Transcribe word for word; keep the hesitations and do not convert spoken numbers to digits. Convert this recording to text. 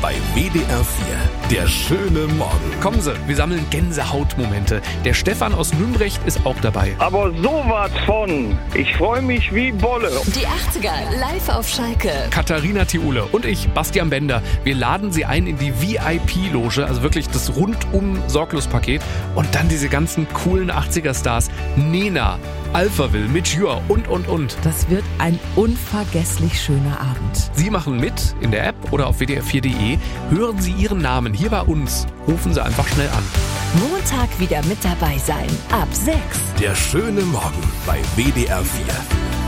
bei W D R vier. Der schöne Morgen. Kommen Sie, wir sammeln Gänsehautmomente. Der Stefan aus Nümbrecht ist auch dabei. Aber sowas von. Ich freue mich wie Bolle. Die achtziger live auf Schalke. Katharina Thiule und ich, Bastian Bender. Wir laden Sie ein in die V I P-Loge, also wirklich das rundum-Sorglos-Paket. Und dann diese ganzen coolen achtziger-Stars. Nena, Alphaville, Mitch Ure und, und, und. Das wird ein unvergesslich schöner Abend. Sie machen mit in der App oder auf w d r vier punkt de. Hören Sie Ihren Namen hier bei uns. Rufen Sie einfach schnell an. Montag wieder mit dabei sein. Ab sechs. Der schöne Morgen bei W D R vier.